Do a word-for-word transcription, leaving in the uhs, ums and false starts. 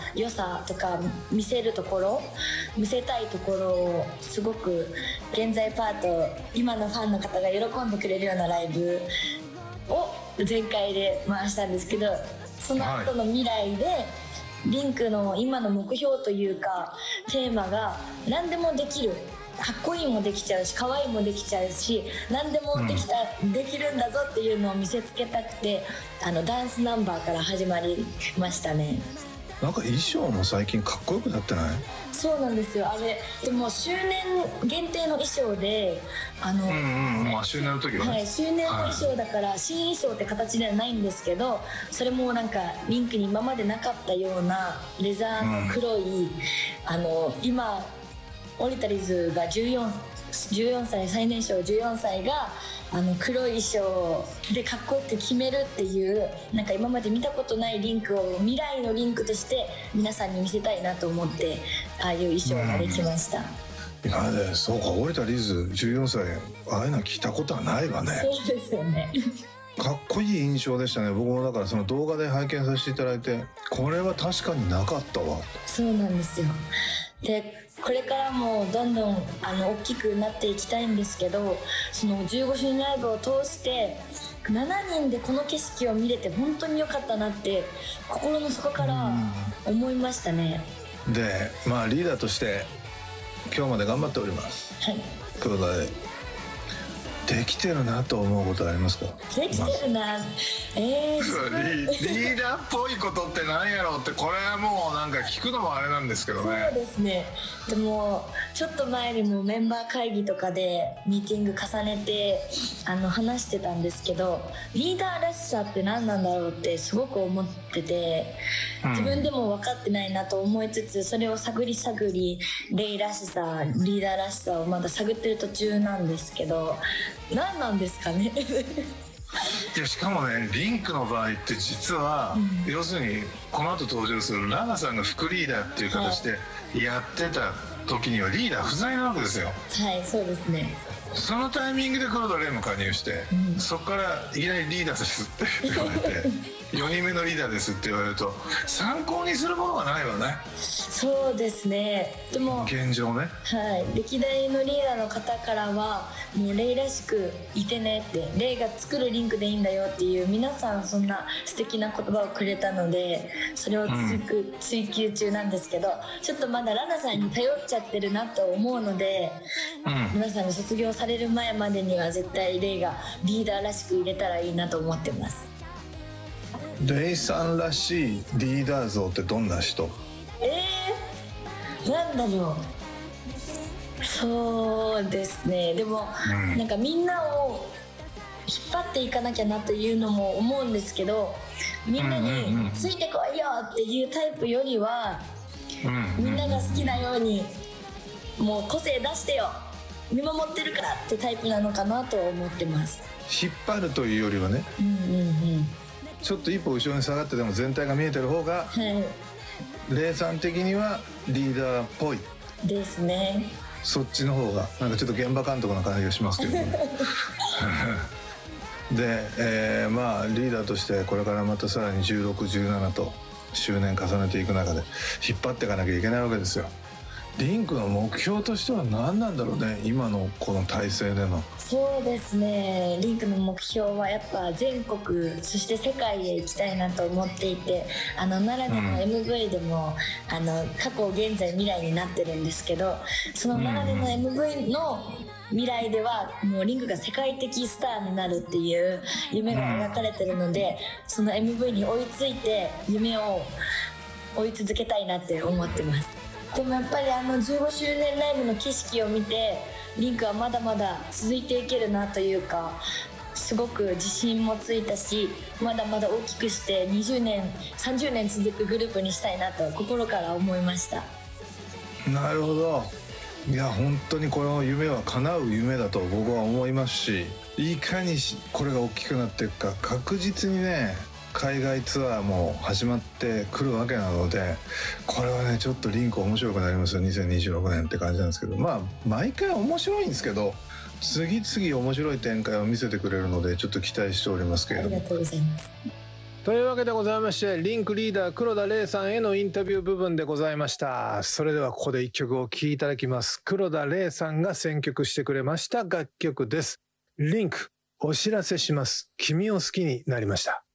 良さとか見せるところ見せたいところをすごく現在パート今のファンの方が喜んでくれるようなライブを全開で回したんですけど、その後の未来で、はい、リンクの今の目標というかテーマが何でもできる、かっこいいもできちゃうし可愛いもできちゃうし何でもできた、うん、できるんだぞっていうのを見せつけたくて、あのダンスナンバーから始まりましたね。 なんか衣装も最近かっこよくなってない？ そうなんですよ。あれでも周年限定の衣装で、あの、 うんうん、まあ周年の時はね、 はい、周年の衣装だから新衣装って形ではないんですけど、それもなんかリンクに今までなかったようなレザーの黒い、うん、あの今オリタリーズがじゅうよん、じゅうよんさい、最年少じゅうよんさいがあの黒い衣装でかっこよく決めるっていう、なんか今まで見たことないリンクを未来のリンクとして皆さんに見せたいなと思って、ああいう衣装ができました。 いやね、そうか、オリタリーズじゅうよんさい、ああいうの聞いたことはないわね。 そうですよね。 かっこいい印象でしたね。僕もだからその動画で拝見させていただいて、これは確かになかったわ。 そうなんですよ。でこれからもどんどんあの大きくなっていきたいんですけど、そのじゅうごしゅうねんライブを通してしちにんでこの景色を見れて本当に良かったなって心の底から思いましたね。 で、まあリーダーとして今日まで頑張っております。 はい。 黒田でできてるなと思うことはありますか？ できてるな、えー、 リ, リーダーっぽいことって何やろうって、これはもうなんか聞くのもあれなんですけどね。 そうですね。でもちょっと前にもメンバー会議とかでミーティング重ねてあの話してたんですけど、リーダーらしさって何なんだろうってすごく思ってて、自分でも分かってないなと思いつつ、それを探り探りレイらしさ、リーダーらしさをまだ探ってる途中なんですけど、何なんですかね。 いや、しかもね、リンクの場合って実は、うん、要するにこの後登場するラナさんが副リーダーっていう形でやってた時にはリーダー不在なわけですよ。 はい、そうですね。 そのタイミングで黒田レイも加入して、うん、そこからいきなりリーダーですって言われてよにんめのリーダーですって言われると参考にするものがないわね。 そうですね。でも現状ね、 はい、歴代のリーダーの方からはもうレイらしくいてねって、レイが作るリンクでいいんだよっていう皆さんそんな素敵な言葉をくれたので、それを追求、うん、追求中なんですけど、ちょっとまだラナさんに頼っちゃってるなと思うので、うん、皆さんが卒業される前までには絶対レイがリーダーらしく入れたらいいなと思ってます。 レイさんらしいリーダー像ってどんな人？ えー、なんだろう。そうですね。でも、うん、なんかみんなを引っ張っていかなきゃなというのも思うんですけど、みんなについてこいよっていうタイプよりは、うん、みんなが好きなようにもう個性出してよ、見守ってるからってタイプなのかなと思ってます。 引っ張るというよりはね、うんうんうん、ちょっと一歩後ろに下がってでも全体が見えてる方が、はい、レイさん的にはリーダーっぽいですね。 そっちの方がなんかちょっと現場監督な感じがしますけどねで、えー、まあリーダーとしてこれからまたさらにじゅうろく、じゅうななと周年重ねていく中で引っ張っていかなきゃいけないわけですよ。リンクの目標としては何なんだろうね、今のこの体制での。 そうですね、リンクの目標はやっぱ全国そして世界へ行きたいなと思っていて、あの奈良での エムブイ でも、うん、あの過去現在未来になってるんですけど、その奈良での エムブイ の未来ではもうリンクが世界的スターになるっていう夢が描かれてるので、その エムブイ に追いついて夢を追い続けたいなって思ってます。でもやっぱりあのじゅうごしゅうねんライブの景色を見てリンクはまだまだ続いていけるなというか、すごく自信もついたし、まだまだ大きくしてにじゅうねんさんじゅうねん続くグループにしたいなと心から思いました。 なるほど。いや本当にこの夢は叶う夢だと僕は思いますし、いかにこれが大きくなっていくか、確実にね海外ツアーも始まってくるわけなので、これはねちょっとリンク面白くなりますよにせんにじゅうろくねんって感じなんですけど、まあ毎回面白いんですけど次々面白い展開を見せてくれるのでちょっと期待しておりますけれども。 ありがとうございます。 というわけでございまして、リンクリーダー黒田玲さんへのインタビュー部分でございました。それではここで一曲お聴きいただきます。黒田玲さんが選曲してくれました楽曲です。リンク、お知らせします。君を好きになりました。